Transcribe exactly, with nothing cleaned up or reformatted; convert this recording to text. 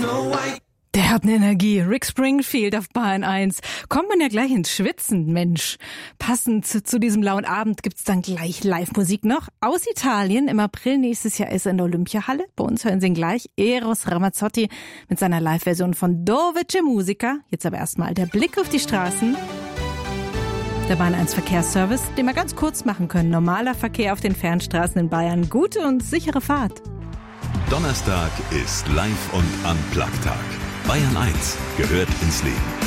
Der hat eine Energie. Rick Springfield auf Bayern eins. Kommt man ja gleich ins Schwitzen, Mensch. Passend zu diesem lauen Abend gibt's dann gleich Live-Musik noch aus Italien. Im April nächstes Jahr ist er in der Olympiahalle. Bei uns hören Sie ihn gleich. Eros Ramazzotti mit seiner Live-Version von Dove c'è musica. Jetzt aber erstmal der Blick auf die Straßen. Der Bayern eins Verkehrsservice, den wir ganz kurz machen können. Normaler Verkehr auf den Fernstraßen in Bayern. Gute und sichere Fahrt. Donnerstag ist Live- und Unplugged-Tag. Bayern eins gehört ins Leben.